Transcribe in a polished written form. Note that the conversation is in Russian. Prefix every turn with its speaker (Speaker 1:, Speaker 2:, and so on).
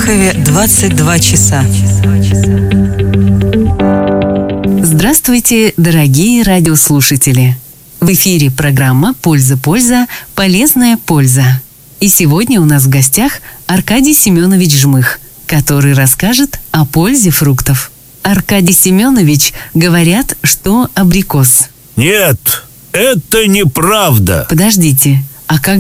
Speaker 1: Орехове 22 часа.
Speaker 2: Здравствуйте, дорогие радиослушатели! В эфире программа «Польза-польза. Полезная польза». И сегодня у нас в гостях Аркадий Семенович Жмых, который расскажет о пользе фруктов. Аркадий Семенович, говорят, что абрикос.
Speaker 3: Нет, это неправда.
Speaker 2: Подождите, а как